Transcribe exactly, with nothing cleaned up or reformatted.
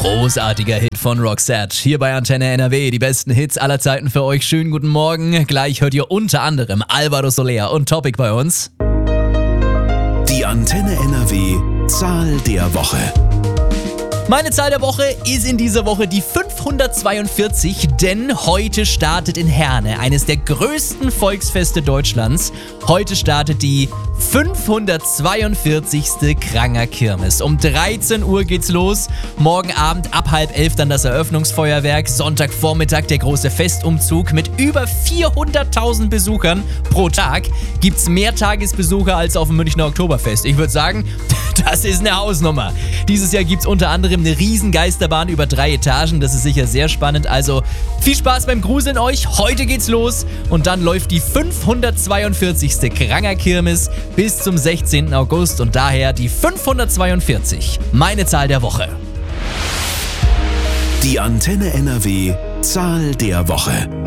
Großartiger Hit von Roxette. Hier bei Antenne N R W. Die besten Hits aller Zeiten für euch. Schönen guten Morgen. Gleich hört ihr unter anderem Alvaro Soler und Topic bei uns. Die Antenne N R W Zahl der Woche. Meine Zahl der Woche ist in dieser Woche die fünfhundertzweiundvierzig, denn heute startet in Herne eines der größten Volksfeste Deutschlands. Heute startet die fünfhundertzweiundvierzigste Kranger Kirmes. Um dreizehn Uhr geht's los, morgen Abend ab halb elf dann das Eröffnungsfeuerwerk, Sonntagvormittag der große Festumzug mit über vierhunderttausend Besuchern pro Tag. Gibt's mehr Tagesbesucher als auf dem Münchner Oktoberfest. Ich würde sagen, das ist eine Hausnummer. Dieses Jahr gibt's unter anderem eine riesen Geisterbahn über drei Etagen. Das ist sicher sehr spannend. Also viel Spaß beim Gruseln euch. Heute geht's los und dann läuft die fünfhundertzweiundvierzigste Kranger Kirmes bis zum sechzehnten August und daher die fünfhundertzweiundvierzig. Meine Zahl der Woche. Die Antenne N R W Zahl der Woche.